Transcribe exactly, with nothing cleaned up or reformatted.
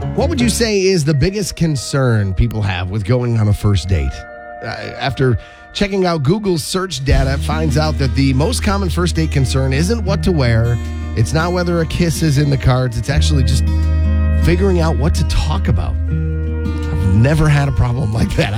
What would you say is the biggest concern people have with going on a first date? Uh, after checking out Google's search data, it finds out that the most common first date concern isn't what to wear. It's not whether a kiss is in the cards. It's actually just figuring out what to talk about. I've never had a problem like that.